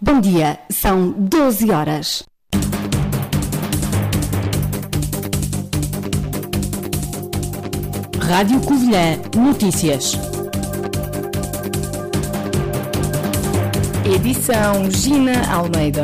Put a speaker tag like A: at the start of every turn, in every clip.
A: Bom dia, são 12 horas. Rádio Covilhã, notícias. Edição Gina Almeida.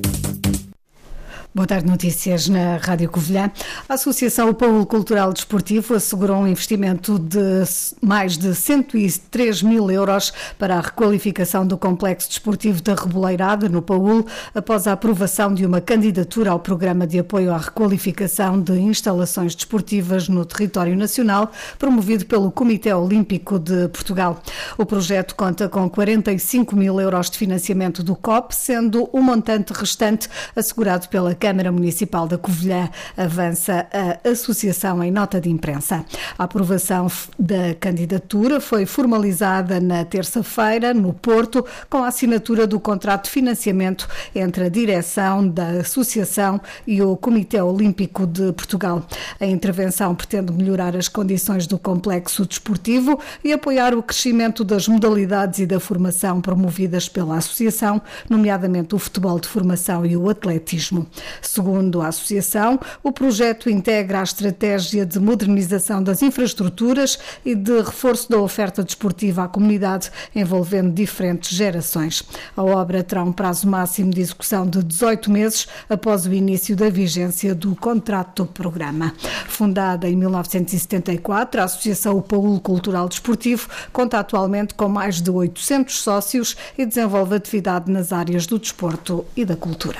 A: Boa tarde, notícias na Rádio Covilhã. A Associação Polo Cultural Desportivo assegurou um investimento de mais de 103 mil euros para a requalificação do complexo desportivo da Reboleirada, no Paúl, após a aprovação de uma candidatura ao Programa de Apoio à Requalificação de Instalações Desportivas no território nacional, promovido pelo Comitê Olímpico de Portugal. O projeto conta com 45 mil euros de financiamento do COP, sendo o montante restante assegurado pela Câmara Municipal da Covilhã, avança a Associação em nota de imprensa. A aprovação da candidatura foi formalizada na terça-feira, no Porto, com a assinatura do contrato de financiamento entre a direção da Associação e o Comitê Olímpico de Portugal. A intervenção pretende melhorar as condições do complexo desportivo e apoiar o crescimento das modalidades e da formação promovidas pela Associação, nomeadamente o futebol de formação e o atletismo. Segundo a Associação, o projeto integra a estratégia de modernização das infraestruturas e de reforço da oferta desportiva à comunidade, envolvendo diferentes gerações. A obra terá um prazo máximo de execução de 18 meses após o início da vigência do contrato do programa. Fundada em 1974, a Associação Polo Cultural Desportivo conta atualmente com mais de 800 sócios e desenvolve atividade nas áreas do desporto e da cultura.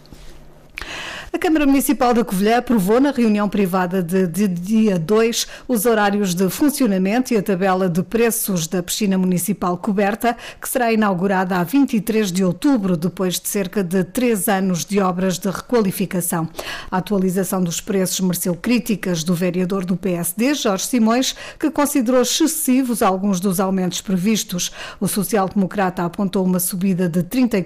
A: A Câmara Municipal da Covilhã aprovou na reunião privada de dia 2 os horários de funcionamento e a tabela de preços da piscina municipal coberta, que será inaugurada a 23 de outubro, depois de cerca de 3 anos de obras de requalificação. A atualização dos preços mereceu críticas do vereador do PSD, Jorge Simões, que considerou excessivos alguns dos aumentos previstos. O social-democrata apontou uma subida de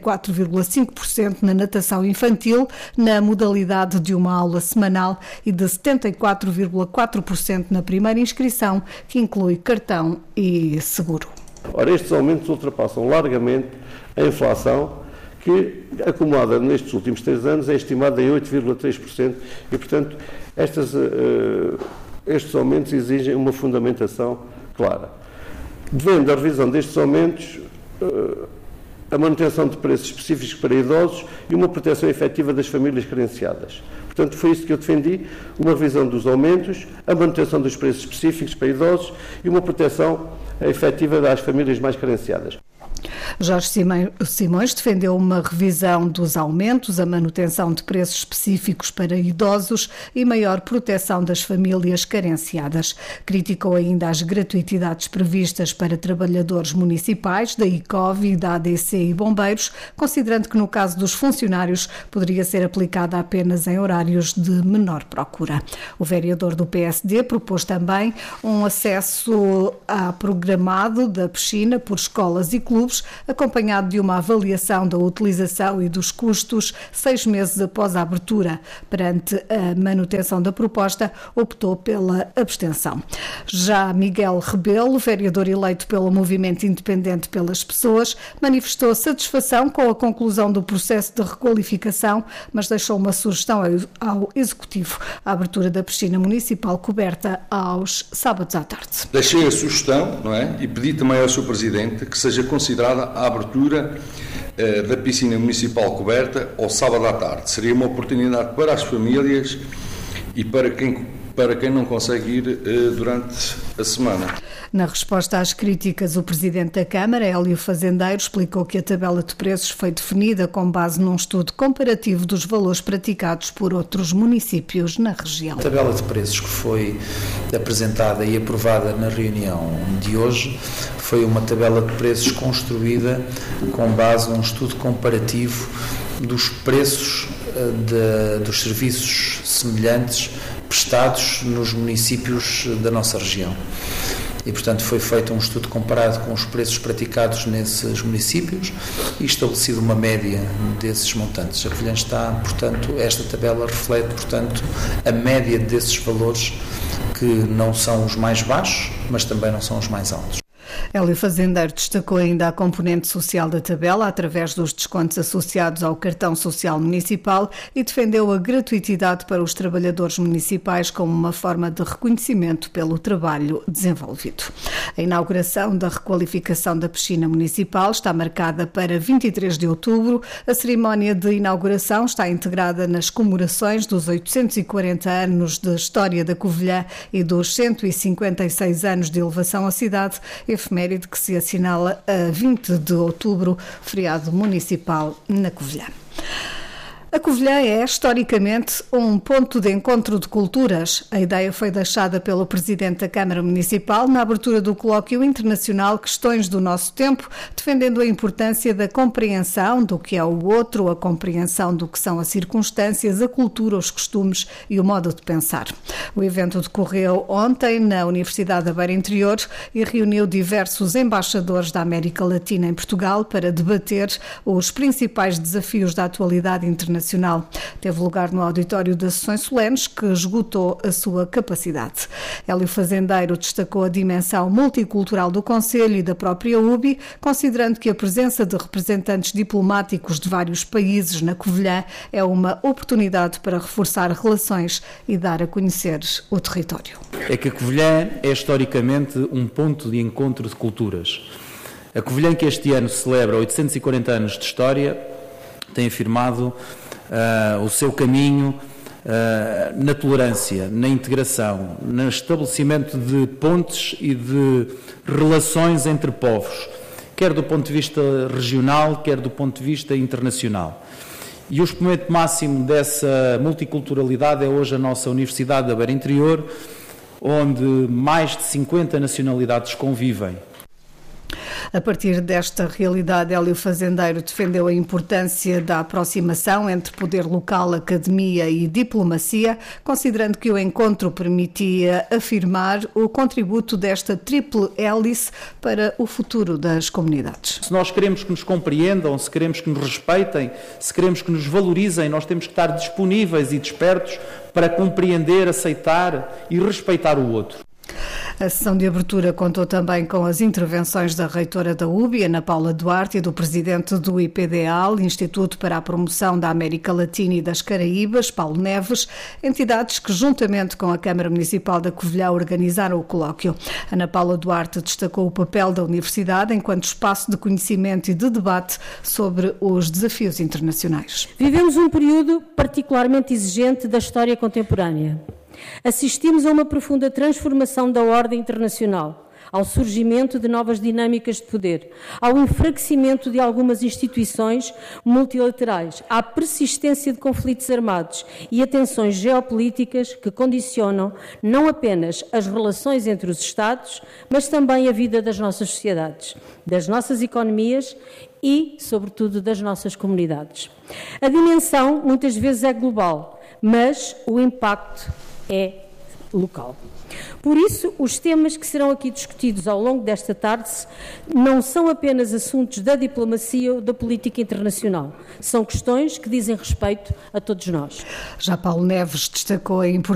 A: 34,5% na natação infantil, na modalidade de uma aula semanal, e de 74,4% na primeira inscrição, que inclui cartão e seguro.
B: Ora, estes aumentos ultrapassam largamente a inflação, que, acumulada nestes últimos 3 anos, é estimada em 8,3%, e, portanto, estes aumentos exigem uma fundamentação clara. Devendo a revisão destes aumentos, a manutenção de preços específicos para idosos e uma proteção efetiva das famílias carenciadas. Portanto, foi isso que eu defendi, uma revisão dos aumentos, a manutenção dos preços específicos para idosos e uma proteção efetiva das famílias mais carenciadas.
A: Jorge Simões defendeu uma revisão dos aumentos, a manutenção de preços específicos para idosos e maior proteção das famílias carenciadas. Criticou ainda as gratuitidades previstas para trabalhadores municipais, da ICOV, da ADC e bombeiros, considerando que no caso dos funcionários poderia ser aplicada apenas em horários de menor procura. O vereador do PSD propôs também um acesso programado da piscina por escolas e clubes, acompanhado de uma avaliação da utilização e dos custos 6 meses após a abertura. Perante a manutenção da proposta, optou pela abstenção. Já Miguel Rebelo, vereador eleito pelo Movimento Independente pelas Pessoas, manifestou satisfação com a conclusão do processo de requalificação, mas deixou uma sugestão ao Executivo: a abertura da piscina municipal coberta aos sábados à tarde.
C: Deixei a sugestão, não é? E pedi também ao Sr. Presidente que seja considerada a abertura da piscina municipal coberta ao sábado à tarde. Seria uma oportunidade para as famílias e para quem não consegue ir durante a semana.
A: Na resposta às críticas, o Presidente da Câmara, Hélio Fazendeiro, explicou que a tabela de preços foi definida com base num estudo comparativo dos valores praticados por outros municípios na região.
D: A tabela de preços que foi apresentada e aprovada na reunião de hoje foi uma tabela de preços construída com base num estudo comparativo dos preços dos serviços semelhantes prestados nos municípios da nossa região. E, portanto, foi feito um estudo comparado com os preços praticados nesses municípios e estabelecido uma média desses montantes. A Covilhã está, portanto, esta tabela reflete, portanto, a média desses valores, que não são os mais baixos, mas também não são os mais altos.
A: Hélio Fazendeiro destacou ainda a componente social da tabela através dos descontos associados ao cartão social municipal e defendeu a gratuitidade para os trabalhadores municipais como uma forma de reconhecimento pelo trabalho desenvolvido. A inauguração da requalificação da piscina municipal está marcada para 23 de outubro. A cerimónia de inauguração está integrada nas comemorações dos 840 anos de história da Covilhã e dos 156 anos de elevação à cidade, efeméride que se assinala a 20 de outubro, feriado municipal na Covilhã. A Covilhã é, historicamente, um ponto de encontro de culturas. A ideia foi deixada pelo Presidente da Câmara Municipal na abertura do colóquio internacional Questões do Nosso Tempo, defendendo a importância da compreensão do que é o outro, a compreensão do que são as circunstâncias, a cultura, os costumes e o modo de pensar. O evento decorreu ontem na Universidade da Beira Interior e reuniu diversos embaixadores da América Latina em Portugal para debater os principais desafios da atualidade internacional. Teve lugar no auditório das Sessões Solenes, que esgotou a sua capacidade. Hélio Fazendeiro destacou a dimensão multicultural do Conselho e da própria UBI, considerando que a presença de representantes diplomáticos de vários países na Covilhã é uma oportunidade para reforçar relações e dar a conhecer o território.
E: É que a Covilhã é historicamente um ponto de encontro de culturas. A Covilhã, que este ano celebra 840 anos de história, tem afirmado o seu caminho na tolerância, na integração, no estabelecimento de pontes e de relações entre povos, quer do ponto de vista regional, quer do ponto de vista internacional. E o expoente máximo dessa multiculturalidade é hoje a nossa Universidade da Beira Interior, onde mais de 50 nacionalidades convivem.
A: A partir desta realidade, Hélio Fazendeiro defendeu a importância da aproximação entre poder local, academia e diplomacia, considerando que o encontro permitia afirmar o contributo desta tríplice hélice para o futuro das comunidades.
E: Se nós queremos que nos compreendam, se queremos que nos respeitem, se queremos que nos valorizem, nós temos que estar disponíveis e despertos para compreender, aceitar e respeitar o outro.
A: A sessão de abertura contou também com as intervenções da reitora da UBI, Ana Paula Duarte, e do presidente do IPDAL, Instituto para a Promoção da América Latina e das Caraíbas, Paulo Neves, entidades que, juntamente com a Câmara Municipal da Covilhã, organizaram o colóquio. Ana Paula Duarte destacou o papel da Universidade enquanto espaço de conhecimento e de debate sobre os desafios internacionais.
F: Vivemos um período particularmente exigente da história contemporânea. Assistimos a uma profunda transformação da ordem internacional, ao surgimento de novas dinâmicas de poder, ao enfraquecimento de algumas instituições multilaterais, à persistência de conflitos armados e a tensões geopolíticas que condicionam não apenas as relações entre os Estados, mas também a vida das nossas sociedades, das nossas economias e, sobretudo, das nossas comunidades. A dimensão muitas vezes é global, mas o impacto é local. Por isso, os temas que serão aqui discutidos ao longo desta tarde não são apenas assuntos da diplomacia ou da política internacional. São questões que dizem respeito a todos nós.
A: Já Paulo Neves destacou a importância